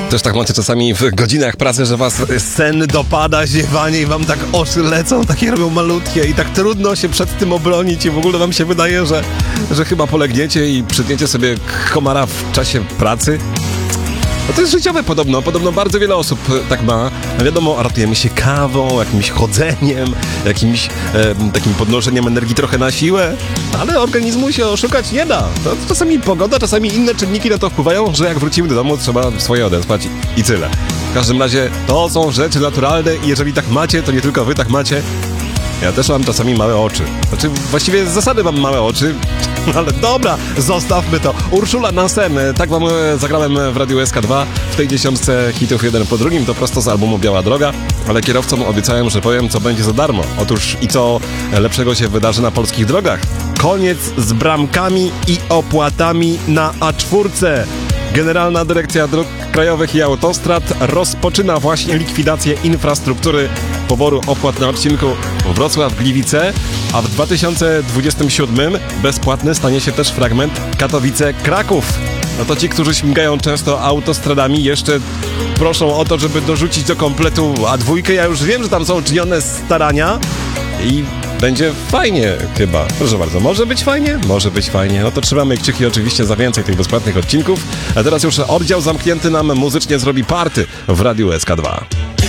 Też tak macie czasami w godzinach pracy, że was sen dopada, ziewanie i wam tak oczy lecą, takie robią malutkie i tak trudno się przed tym obronić i w ogóle wam się wydaje, że chyba polegniecie i przytniecie sobie komara w czasie pracy. No to jest życiowe podobno bardzo wiele osób tak ma. Wiadomo, ratujemy się kawą, jakimś chodzeniem, jakimś takim podnoszeniem energii trochę na siłę, ale organizmu się oszukać nie da. To czasami pogoda, czasami inne czynniki na to wpływają, że jak wrócimy do domu, trzeba swoje odespać i tyle. W każdym razie to są rzeczy naturalne i jeżeli tak macie, to nie tylko wy tak macie. Ja też mam czasami małe oczy. Znaczy, właściwie z zasady mam małe oczy, ale dobra, zostawmy to. Urszula Nasem, tak wam zagrałem w Radiu SK2 w tej 10 hitów jeden po drugim, to prosto z albumu Biała Droga, ale kierowcom obiecałem, że powiem, co będzie za darmo. Otóż i co lepszego się wydarzy na polskich drogach. Koniec z bramkami i opłatami na A4. Generalna Dyrekcja Dróg Krajowych i Autostrad rozpoczyna właśnie likwidację infrastruktury poboru opłat na odcinku Wrocław-Gliwice, a w 2027 bezpłatny stanie się też fragment Katowice-Kraków. No to ci, którzy śmigają często autostradami, jeszcze proszą o to, żeby dorzucić do kompletu A2. Ja już wiem, że tam są czynione starania i będzie fajnie chyba. Proszę bardzo, może być fajnie? Może być fajnie. No to trzymamy kciuki oczywiście za więcej tych bezpłatnych odcinków. A teraz już oddział zamknięty nam muzycznie zrobi party w Radiu SK2.